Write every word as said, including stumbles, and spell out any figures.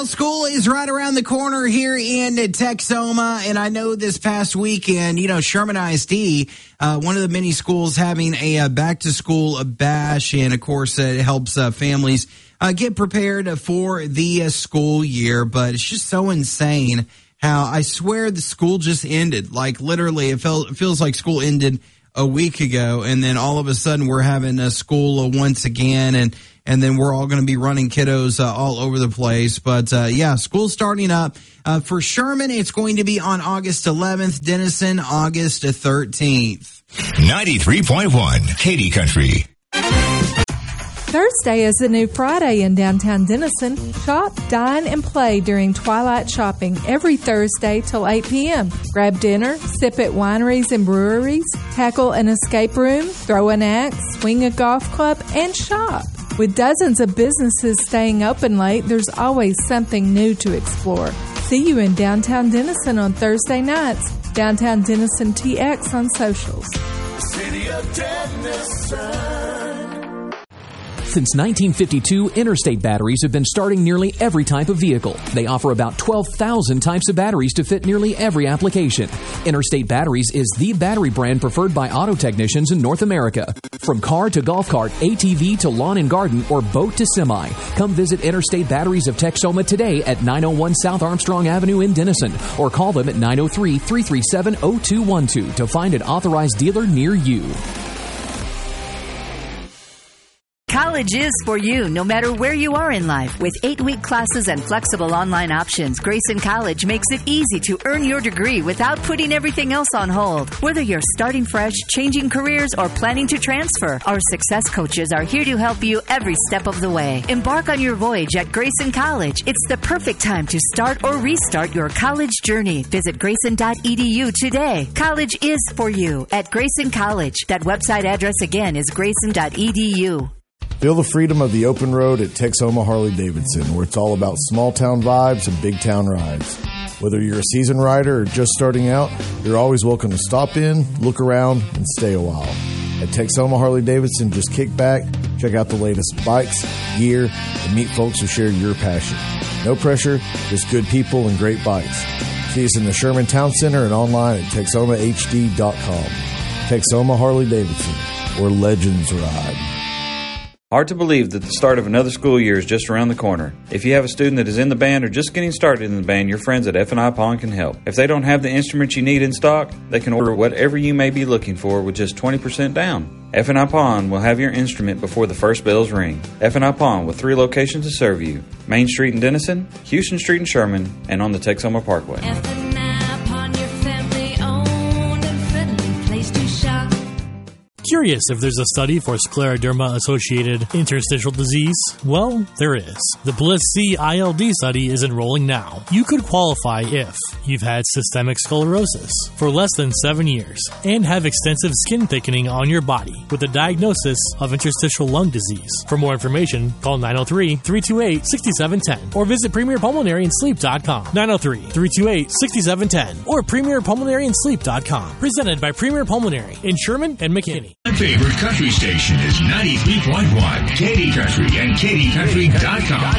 Well, school is right around the corner here in Texoma, and I know this past weekend, you know, Sherman I S D, uh, one of the many schools having a uh, back-to-school bash, and, of course, uh, it helps uh, families uh, get prepared for the uh, school year, but it's just so insane how I swear the school just ended. Like, literally, it, felt, it feels like school ended a week ago, and then all of a sudden we're having a school uh, once again, and and then we're all going to be running kiddos uh, all over the place. But, uh, yeah, school's starting up. Uh, for Sherman, it's going to be on August eleventh. Denison, August thirteenth. ninety-three point one, Katy Country. Thursday is the new Friday in downtown Denison. Shop, dine, and play during Twilight Shopping every Thursday till eight p.m. Grab dinner, sip at wineries and breweries, tackle an escape room, throw an axe, swing a golf club, and shop. With dozens of businesses staying open late, there's always something new to explore. See you in downtown Denison on Thursday nights. Downtown Denison T X on socials. City of Denison. Since nineteen fifty-two, Interstate Batteries have been starting nearly every type of vehicle. They offer about twelve thousand types of batteries to fit nearly every application. Interstate Batteries is the battery brand preferred by auto technicians in North America. From car to golf cart, A T V to lawn and garden, or boat to semi, come visit Interstate Batteries of Texoma today at nine oh one South Armstrong Avenue in Denison, or call them at nine oh three, three three seven, oh two one two to find an authorized dealer near you. College is for you, no matter where you are in life. With eight-week classes and flexible online options, Grayson College makes it easy to earn your degree without putting everything else on hold. Whether you're starting fresh, changing careers, or planning to transfer, our success coaches are here to help you every step of the way. Embark on your voyage at Grayson College. It's the perfect time to start or restart your college journey. Visit grayson dot e d u today. College is for you at Grayson College. That website address again is grayson dot e d u. Feel the freedom of the open road at Texoma Harley-Davidson, where it's all about small-town vibes and big-town rides. Whether you're a seasoned rider or just starting out, you're always welcome to stop in, look around, and stay a while. At Texoma Harley-Davidson, just kick back, check out the latest bikes, gear, and meet folks who share your passion. No pressure, just good people and great bikes. See us in the Sherman Town Center and online at texoma h d dot com. Texoma Harley-Davidson, where legends ride. Hard to believe that the start of another school year is just around the corner. If you have a student that is in the band or just getting started in the band, your friends at F and I Pawn can help. If they don't have the instruments you need in stock, they can order whatever you may be looking for with just twenty percent down. F and I Pawn will have your instrument before the first bells ring. F and I Pawn with three locations to serve you: Main Street in Denison, Houston Street in Sherman, and on the Texoma Parkway. F and I Pawn, your family-owned and friendly place to shop. Curious if there's a study for scleroderma-associated interstitial disease? Well, there is. The Bliss-C I L D study is enrolling now. You could qualify if you've had systemic sclerosis for less than seven years and have extensive skin thickening on your body with a diagnosis of interstitial lung disease. For more information, call nine oh three, three two eight, six seven one zero or visit premier pulmonary and sleep dot com. nine oh three, three two eight, six seven one zero or premier pulmonary and sleep dot com. Presented by Premier Pulmonary in Sherman and McKinney. My favorite country station is ninety-three point one, Katy Country and katy country dot com.